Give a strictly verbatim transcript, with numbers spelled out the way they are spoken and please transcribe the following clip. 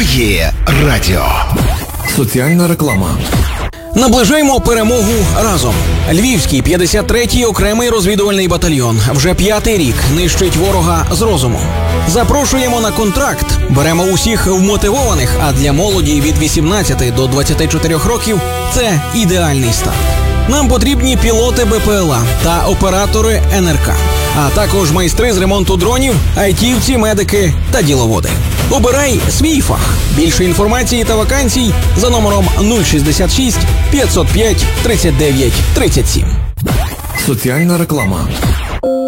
Діє радіо. Соціальна реклама. Наближаємо перемогу разом. Львівський п'ятдесят третій окремий розвідувальний батальйон вже п'ятий рік нищить ворога з розуму. Запрошуємо на контракт. Беремо усіх вмотивованих, а для молоді від вісімнадцяти до двадцяти чотирьох років це ідеальний старт. Нам потрібні пілоти Бе Пе Еле А та оператори Ен Ер Ка, а також майстри з ремонту дронів, айтівці, медики та діловоди. Обирай свій фах. Більше інформації та вакансій за номером нуль шістдесят шість п'ятсот п'ять тридцять дев'ять тридцять сім. Соціальна реклама.